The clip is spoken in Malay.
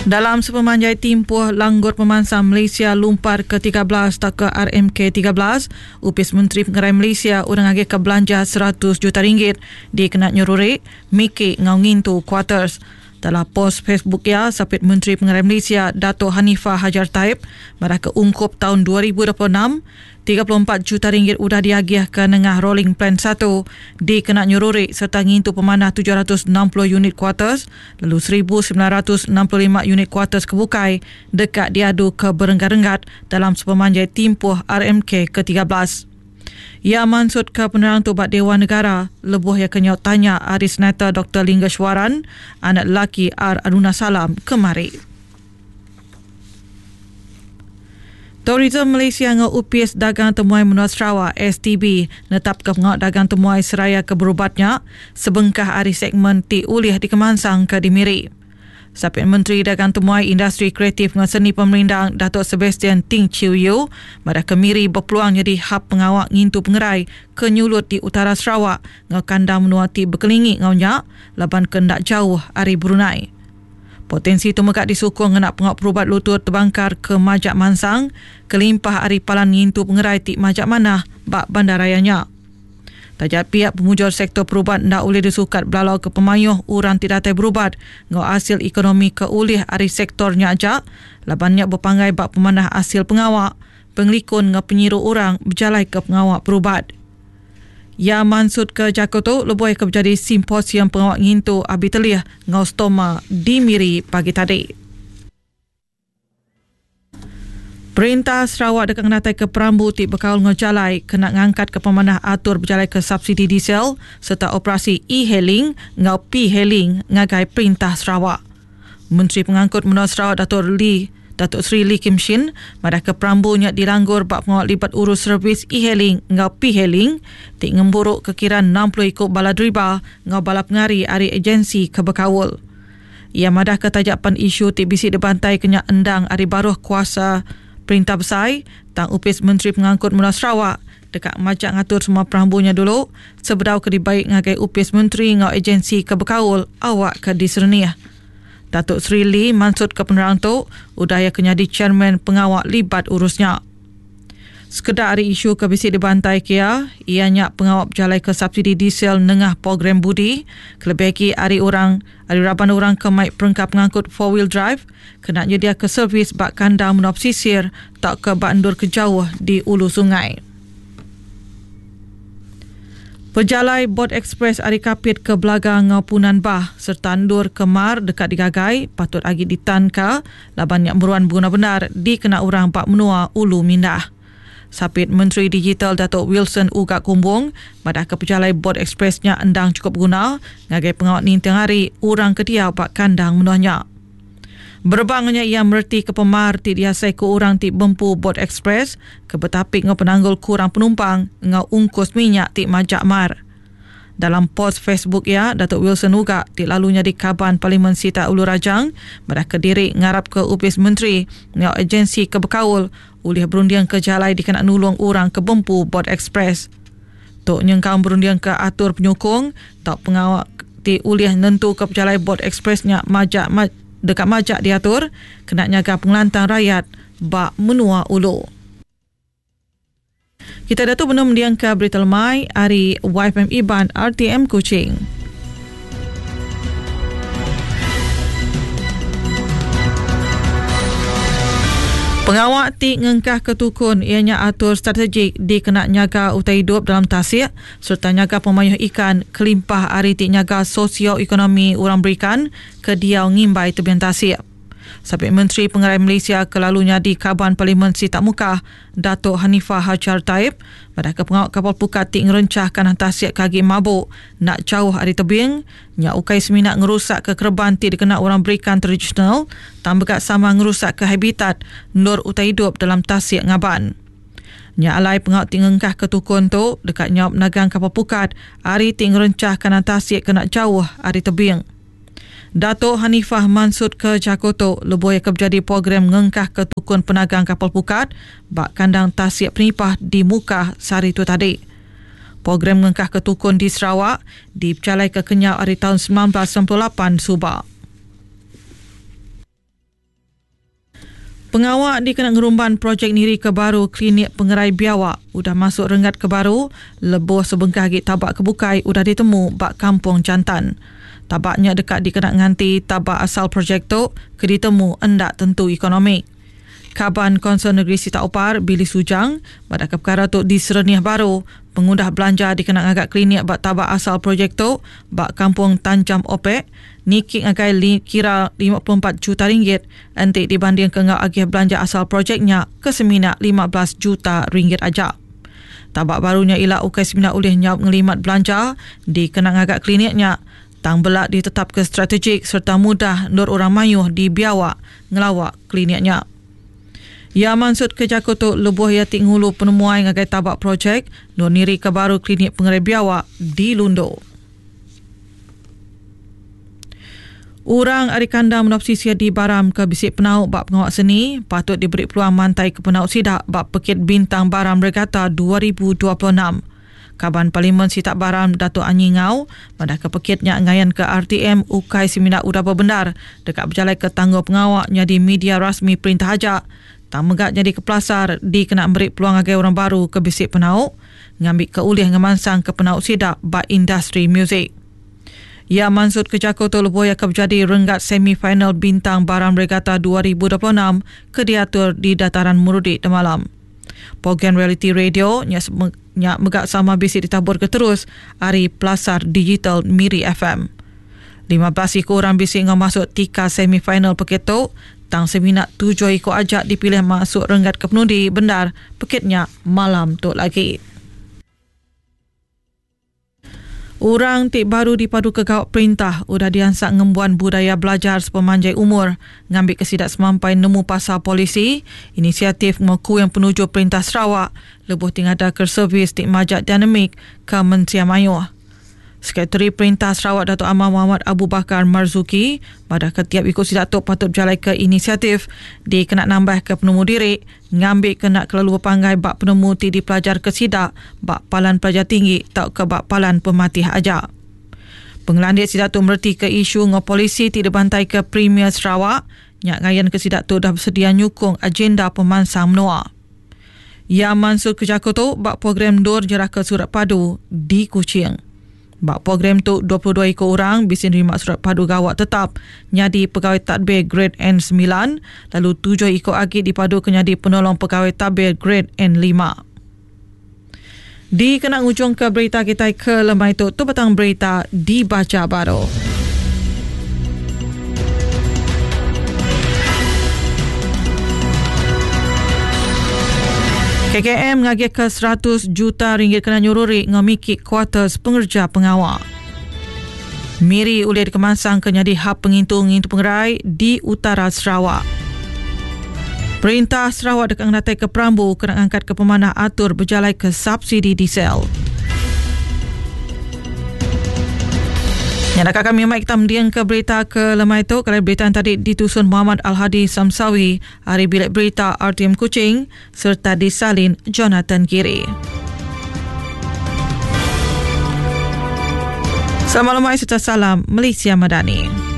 Dalam sepemanjai timpuh Langgur Pemansang Malaysia lumpar ke-13 tak ke RMK 13, Upis Menteri Pengerai Malaysia urang agi ke belanja RM100 juta di kena nyururek Miki ngau ngintu quarters. Dalam post Facebook ya, Sapit Menteri Pengerai Malaysia Dato' Hanifah Hajar Taib pada keungkup tahun 2026, RM34 juta udah diagih ke nengah rolling plan 1 di kena nyururek serta ngintu pemanah 760 unit quarters, lalu 1965 unit quarters kebukai dekat diadu ke berenggat-renggat dalam sepemanjai timpuh RMK ke-13. Ia mansut ke penerang Tubat Dewan Negara, lebuh yang kenyot tanya Ahli Senator Dr. Linggaswaran, anak lelaki R. Aruna Salam kemari. Tourism Malaysia ngau Upis Dagang Temuai Menua Sarawak STB netap ke pengawal dagang temuai seraya ke berubatnya sebengkah hari segmen ti ulih di Kemansang ke Dimiri. Sapit Menteri Dagang Temuai Industri Kreatif dengan Seni Pemerindang Datuk Sebastian Ting Chiu Yu pada Kemiri berpeluang jadi hub pengawak ngintu pengerai ke nyulut di utara Sarawak ngau kandang menua ti berkelingi ngau nyak laban kendak jauh hari Brunei. Potensi tu mekat disukung nak pengawak perubat lutut terbangkar ke Majak Mansang kelimpah hari palan ngintu pengerai ti Majak Manah bak bandarayanya. Tajak pihak pemujur sektor perubat ndak boleh disukat belalau ke pemayuh urang tidak datai berubat ngau hasil ekonomi ke ulih hari sektornya ajak labannya berpangai bak pemanah hasil pengawak penglikun ngau penyiru orang berjalai ke pengawak perubat. Ya mansut ke Jakarta lebih ke berjadi simposium pengawak ngintu abi telih ngau stoma di Miri pagi tadi. Perintah Sarawak dekat ngatai ke Perambu ti berkaul ngojalai kena ngangkat ke pemanah atur berjalai ke subsidi diesel serta operasi e-hailing ngau p-hailing ngagai Perintah Sarawak. Menteri Pengangkut Menua Sarawak Datuk Sri Lee Kim Shin madah ke Perambu nya dilanggur bak pengawal libat urus servis e-hailing ngau p-hailing ti ngemburuk kekiran 60 ikut bala driba ngau bala pengari ari agensi ke berkawul. Ia madah ke tajapan isu ti bisi dibantai kenyak endang ari baruh kuasa Perintah Besar tang Upis Menteri Pengangkut Menua Sarawak dekat majak ngatur semua perambunya dulu sebedau ke dibaik ngagai Upis Menteri ngau agensi ke berkawul awak ke diserniah. Datuk Sri Lee mansut ke penerang tu udaya kenyadi chairman pengawak libat urusnya. Sekedar hari isu ke bisi dibantai kia, ianya pengawak berjalai ke subsidi diesel nengah program budi, kelebih hari raban orang ke maik perengkap pengangkut 4-wheel drive, kena nyedia ke servis bak kandang menop sisir, tak ke bak endur ke jauh di ulu sungai. Perjalai Bot Express hari kapit ke Belaga ngau Punan Bah serta endur ke Mar dekat digagai patut agi ditanka laban yang meruan berguna benar di kena orang bak menua ulu mindah. Sapit Menteri Digital Datuk Wilson Ugak Kumbung madah ke perjalai Bot Expressnya endang cukup guna ngagai pengawak nintang hari orang kedia bak kandang menuahnya. Berbangnya ia merti ke Pemar ti diasai ke orang ti Bempu Bot Express ke betapik ngau penanggul kurang penumpang ngau ungkus minyak ti Majak Mar. Dalam post Facebook ia, Datuk Wilson Ugak ti lalunya di Kaban Parlimen Sita Ulu Rajang madah ke diri ngarap ke Upis Menteri ngau agensi ke berkawul ulih berundian ke jalai dikena nulung orang ke Bempu Bot Express. Tok nyengkang berundian ke atur penyokong tak pengawak ti ulih nentu ke perjalai Bot Expressnya dekat Majak diatur kena nyaga pengelantang rakyat bak menua ulu. Kita datuk benar mendiang ke berita lemai hari YFM Iban RTM Kuching. Pengawak ti ngengkah ketukun ianya atur strategik di kena nyaga utai hidup dalam tasik serta nyaga pemayuh ikan kelimpah hari ti nyaga sosioekonomi orang berikan ke diau ngimbai tebian tasik. Sapit Menteri Pengerai Malaysia kelalunya di Kaban Parlimen Sita Mukah Dato' Hanifah Hajar Taib pada ke pengawak kapal pukat ti ngerencahkan tasik kaki mabuk nak jauh hari tebing nya ukai seminat ngerusak ke kerban ti dikena orang berikan tradisional tambekat sama ngerusak ke habitat nur utai hidup dalam tasik ngaban. Nya alai pengawak ti ngengkah ketukun tu dekat nyawab nagang kapal pukat hari ti ngerencahkan tasik kena jauh hari tebing. Dato' Hanifah mansut ke Jakarta lebih ke berjadi program ngengkah ketukun penagang kapal pukat bak kandang tasik penipah di Mukah sehari itu tadi. Program ngengkah ketukun di Sarawak dipercalai ke Kenyau hari tahun 1998 Subak. Pengawak dikena ngerumban projek Niri Kebaru Klinik Pengerai Biawak udah masuk Renggat Kebaru, lebuh sebengkah gig tabak kebukai udah ditemu bak Kampung Jantan. Tabaknya dekat dikena nganti tabak asal projek tu ke ditemu endak tentu ekonomik. Kaban Konsern Negeri Sita Opar, Billy Sujang, pada perkara tu di Sereniah Baru, pengundah belanja dikena agak klinik bak tabak asal projek tu bak Kampung Tancam Opek, nikik agai kira 54 juta ringgit, entik dibanding kengau agih belanja asal projeknya ke seminak 15 juta ringgit aja. Tabak barunya ialah ukai seminak oleh nyawab ngelimat belanja di kenang agak kliniknya, tang belak ditetap ke strategik serta mudah nur orang mayuh di Biawak ngelawak kliniknya. Ya mansut ke Jakoto lebuh yatik ngulu penemuan ngagai tabak projek Nur Niri Kebaru Klinik Pengerai Biawak di Lundo. Orang Arikanda menopsi siadi baram ke bisik penauk bak pengawak seni patut diberi peluang mantai ke penauk sidak bak Pekit Bintang Baram Regatta 2026. Kaban Parlimen Sitak Baram Datuk Anyi Ngau pada ke Pekitnya ngayan ke RTM ukai seminar udara benar dekat berjalan ke tangga pengawaknya di media rasmi Perintah Hajak. Tak megak jadi kepelasar dikena beri peluang agai orang baru ke bisik penauk ngambil keulih ngemansang ke penauk sidak bak industri muzik. Ya mansut ke Jakarta lebuh yang berjadi Renggat semifinal Bintang Baram Regatta 2026 ke diatur di Dataran Murudik malam. Program reality radio nyak megak sama bisik ditabur ke terus hari Pelasar Digital Miri FM. 15 ekor orang bisik ngau masuk tika semifinal Peketo. Tang seminak 7 ekor ajak dipilih masuk Renggat ke penundi bendar Pekitnya malam tu lagi. Orang tik baru dipadu kegawat perintah udah diansak ngembuan budaya belajar sepemanjai umur ngambil kesidak semampai nemu pasal polisi. Inisiatif mengaku yang penuju Perintah Sarawak lebuh tingada ke servis tik majak dinamik ke Mentia Mayuh. Sekretari Perintah Sarawak Datuk Amar Muhammad Abu Bakar Marzuki pada ketiap ikut sidak tu patut berjalan ke inisiatif di kena nambah ke penemu diri ngambil kena kelalu berpanggai bak penemu ti di pelajar ke sidak bak palan pelajar tinggi tak ke bak palan pematih aja. Pengelandit sidak tu merti ke isu ngau polisi ti dibantai ke Premier Sarawak nyak ngayan ke sidak tu dah bersedia nyukung agenda pemansang menua. Ya mansur ke Jakarta bak program Dor Jerah ke Surat Padu di Kuching. Bak program tu 22 ekor orang bisa nerima surat padu gawat tetap nyadi pegawai tadbir grade N9 lalu 7 ekor lagi dipadu ke nyadi penolong pegawai tadbir grade N5. Di kena ujung ke berita kita ke lemah itu tu petang berita dibaca baru. KKM ngagih ke 100 juta ringgit kena nyururi ngamiki kuarters pengerja pengawal. Miri ulih dikemansang ke nyadi hab pengintu pengerai di utara Sarawak. Perintah Sarawak dekat ngatai ke Perambu kena angkat ke pemanah atur berjalan ke subsidi diesel. Yang nak kami mai kita mendiang ke berita ke lemah itu. Kalau berita yang tadi ditusun Muhammad Al-Hadi Samsawi, hari bilik berita RTM Kuching serta disalin Jonathan Giri. Selamat malam serta salam Malaysia Madani.